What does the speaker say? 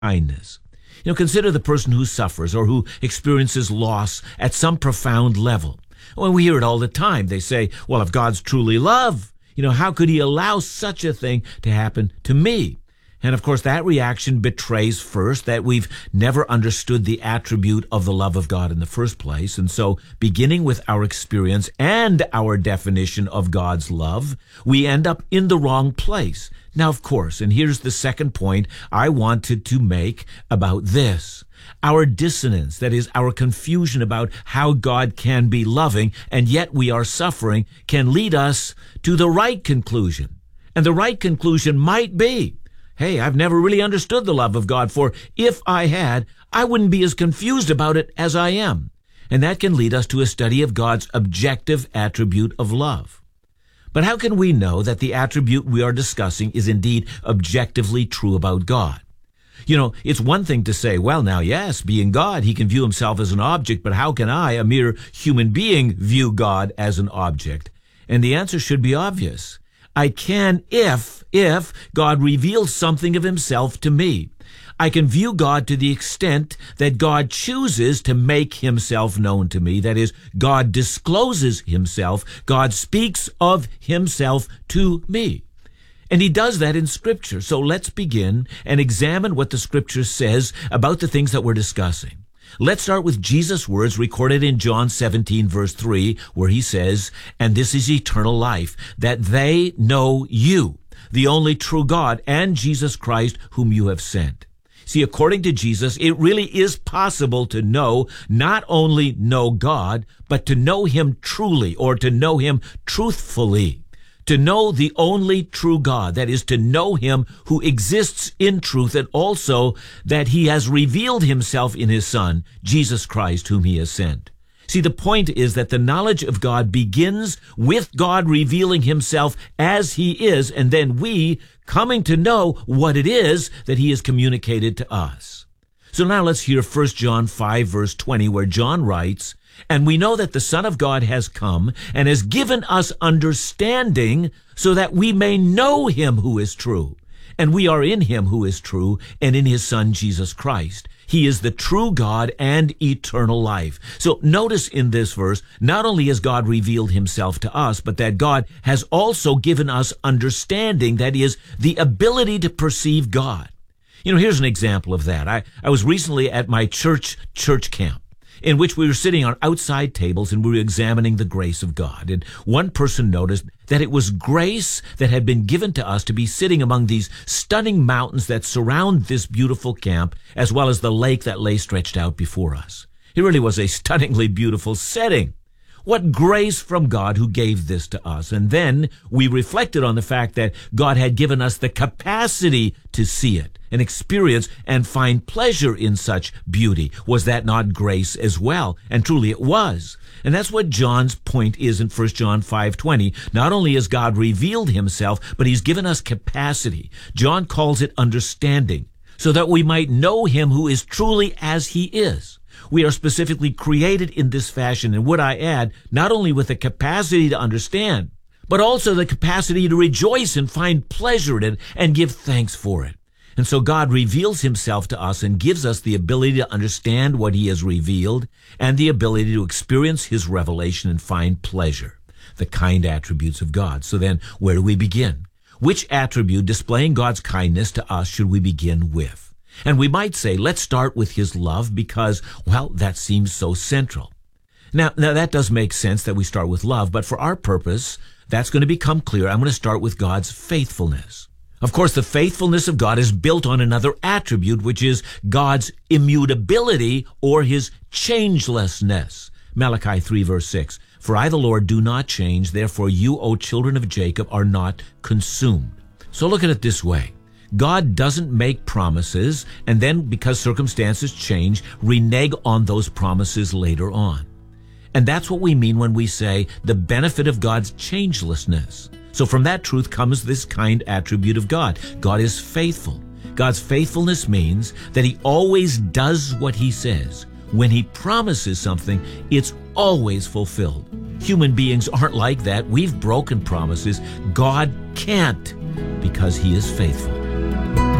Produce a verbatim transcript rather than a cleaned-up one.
kindness. You know, consider the person who suffers or who experiences loss at some profound level. Well, we hear it all the time. They say, well, if God's truly love, you know, how could he allow such a thing to happen to me? And of course, that reaction betrays first that we've never understood the attribute of the love of God in the first place. And so, beginning with our experience and our definition of God's love, we end up in the wrong place. Now, of course, and here's the second point I wanted to make about this. Our dissonance, that is, our confusion about how God can be loving and yet we are suffering, can lead us to the right conclusion. And the right conclusion might be, hey, I've never really understood the love of God, for if I had, I wouldn't be as confused about it as I am. And that can lead us to a study of God's objective attribute of love. But how can we know that the attribute we are discussing is indeed objectively true about God? You know, it's one thing to say, well, now, yes, being God, he can view himself as an object, but how can I, a mere human being, view God as an object? And the answer should be obvious. I can if, if God reveals something of himself to me. I can view God to the extent that God chooses to make himself known to me. That is, God discloses himself. God speaks of himself to me. And he does that in Scripture. So let's begin and examine what the Scripture says about the things that we're discussing. Let's start with Jesus' words recorded in John seventeen, verse three, where he says, "And this is eternal life, that they know you, the only true God, and Jesus Christ, whom you have sent." See, according to Jesus, it really is possible to know, not only know God, but to know him truly, or to know him truthfully. To know the only true God, that is, to know him who exists in truth, and also that he has revealed himself in his Son, Jesus Christ, whom he has sent. See, the point is that the knowledge of God begins with God revealing himself as he is, and then we coming to know what it is that he has communicated to us. So now let's hear First John five, verse twenty, where John writes, "And we know that the Son of God has come and has given us understanding so that we may know him who is true. And we are in him who is true and in his Son, Jesus Christ. He is the true God and eternal life." So notice in this verse, not only has God revealed himself to us, but that God has also given us understanding, that is, the ability to perceive God. You know, here's an example of that. I, I was recently at my church church camp, in which we were sitting on outside tables and we were examining the grace of God. And one person noticed that it was grace that had been given to us to be sitting among these stunning mountains that surround this beautiful camp, as well as the lake that lay stretched out before us. It really was a stunningly beautiful setting. What grace from God who gave this to us. And then we reflected on the fact that God had given us the capacity to see it and experience and find pleasure in such beauty. Was that not grace as well? And truly it was. And that's what John's point is in First John five twenty. Not only has God revealed himself, but he's given us capacity. John calls it understanding, so that we might know him who is truly as he is. We are specifically created in this fashion, and would I add, not only with the capacity to understand, but also the capacity to rejoice and find pleasure in it and give thanks for it. And so God reveals himself to us and gives us the ability to understand what he has revealed and the ability to experience his revelation and find pleasure, the kind attributes of God. So then, where do we begin? Which attribute displaying God's kindness to us should we begin with? And we might say, let's start with his love because, well, that seems so central. Now, now that does make sense that we start with love, but for our purpose, that's going to become clear. I'm going to start with God's faithfulness. Of course, the faithfulness of God is built on another attribute, which is God's immutability or his changelessness. Malachi three, verse six. "For I, the Lord, do not change. Therefore you, O children of Jacob, are not consumed." So look at it this way. God doesn't make promises and then, because circumstances change, renege on those promises later on. And that's what we mean when we say the benefit of God's changelessness. So from that truth comes this kind attribute of God. God is faithful. God's faithfulness means that he always does what he says. When he promises something, it's always fulfilled. Human beings aren't like that. We've broken promises. God can't, because he is faithful.